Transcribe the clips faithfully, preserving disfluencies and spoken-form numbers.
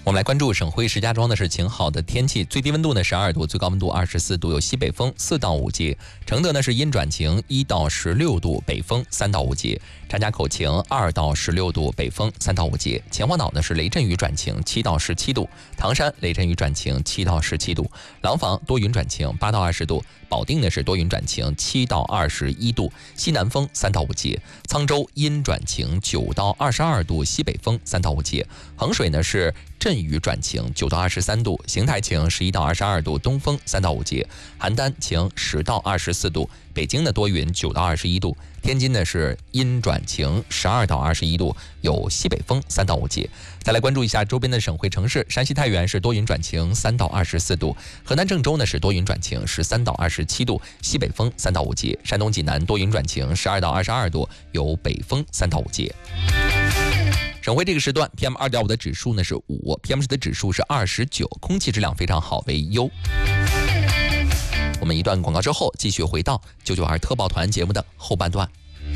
我们来关注省会石家庄的是晴好的天气，最低温度呢十二度，最高温度二十四度，有西北风四到五级。承德呢是阴转晴一到十六度，北风三到五级。张家口晴二到十六度，北风三到五级。秦皇岛呢是雷阵雨转晴七到十七度，唐山雷阵雨转晴七到十七度，廊坊多云转晴八到二十度，保定呢是多云转晴七到二十一度，西南风三到五级。沧州阴转晴九到二十二度，西北风三到五级。衡水呢是阵雨转晴九到二十三度，邢台晴十一到二十二度，东风三到五级。邯郸晴十到二十四度，北京的多云九到二十一度，天津呢是阴转晴十二到二十一度，有西北风三到五级。再来关注一下周边的省会城市，山西太原是多云转晴三到二十四度，河南郑州呢是多云转晴十三到二十七度，西北风三到五级。山东济南多云转晴十二到二十二度，有北风三到五级。省会这个时段 P M 二点五 的指数呢是五 ，P M 十的指数是二十九，空气质量非常好，为优。我们一段广告之后，继续回到九九二特报团节目的后半段。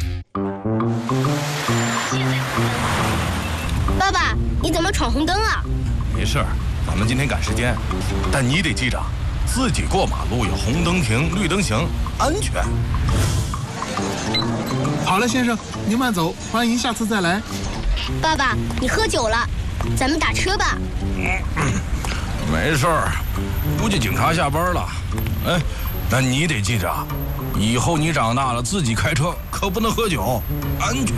爸爸，你怎么闯红灯啊？ 没事儿，咱们今天赶时间，但你得记着，自己过马路有红灯停，绿灯行，安全。 好了，先生，您慢走，欢迎下次再来。 爸爸，你喝酒了，咱们打车吧。 嗯，没事儿，估计警察下班了。哎，但你得记着，以后你长大了自己开车可不能喝酒，安全。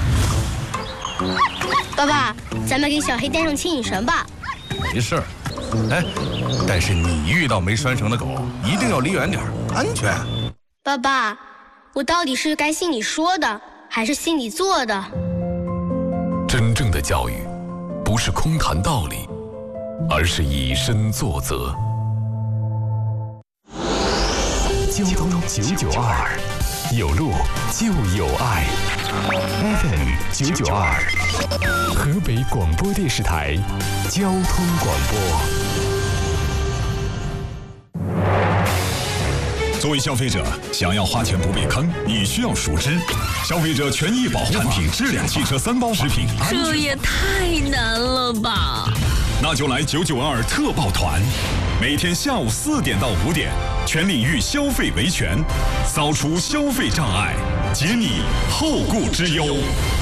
爸爸，咱们给小黑带上牵引绳吧。 没事儿，哎，但是你遇到没拴绳的狗，一定要离远点，安全。 爸爸，我到底是该信你说的，还是信你做的？ 真正的教育，不是空谈道理，而是以身作则。交通九九二，有路就有爱。F M 九九二，河北广播电视台交通广播。 作为消费者，想要花钱不被坑，你需要熟知消费者权益保护法、产品质量、汽车三包法、食品安全。 这也太难了吧！ 那就来九九二特报团，每天下午四点到五点，全领域消费维权，扫除消费障碍，解你后顾之忧。